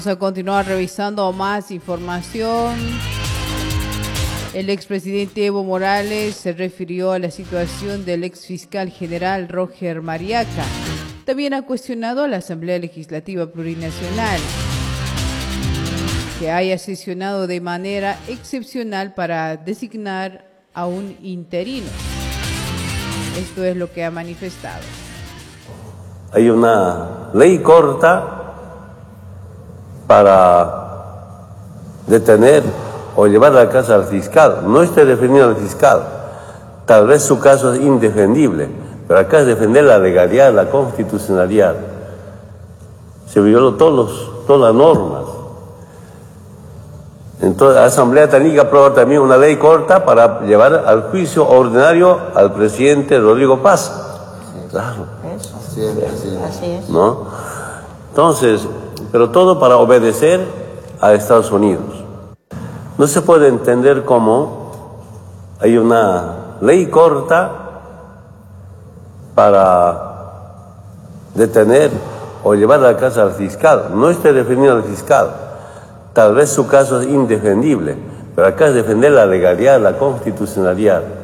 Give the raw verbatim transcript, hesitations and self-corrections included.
Vamos a continuar revisando más información. El expresidente Evo Morales se refirió a la situación del exfiscal general Roger Mariaca. También ha cuestionado a la Asamblea Legislativa Plurinacional que haya sesionado de manera excepcional para designar a un interino. Esto es lo que ha manifestado. Hay una ley corta para detener o llevar a la casa al fiscal. No estoy defendiendo al fiscal, tal vez su caso es indefendible, pero acá es defender la legalidad, la constitucionalidad. Se violó todos los, todas las normas. Entonces la Asamblea tiene que aprobar también una ley corta para llevar al juicio ordinario al presidente Rodrigo Paz. Claro. Así es, así es. ¿No? Entonces, pero todo para obedecer a Estados Unidos. No se puede entender cómo hay una ley corta para detener o llevar a la casa al fiscal. No estoy defendiendo al fiscal, tal vez su caso es indefendible, pero acá es defender la legalidad, la constitucionalidad.